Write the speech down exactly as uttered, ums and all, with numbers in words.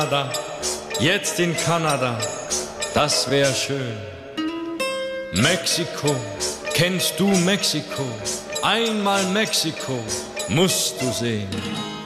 Jetzt in Kanada, das wär schön. Mexiko, kennst du Mexiko? Einmal Mexiko musst du sehen.